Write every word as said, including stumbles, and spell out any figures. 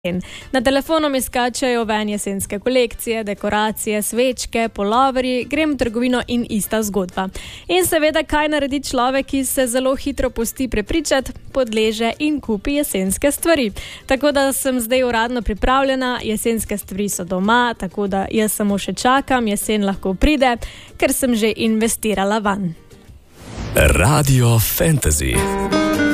Na telefonu mi skačajo ven jesenske kolekcije, dekoracije, svečke, puloverji, grem v trgovino in ista zgodba. In seveda, kaj naredi človek, ki se zelo hitro pusti prepričati, podleže in kupi jesenske stvari. Tako da sem zdaj uradno pripravljena, jesenske stvari so doma, tako da jaz samo še čakam, jesen lahko pride, ker sem že investirala van. Radio Fantasy.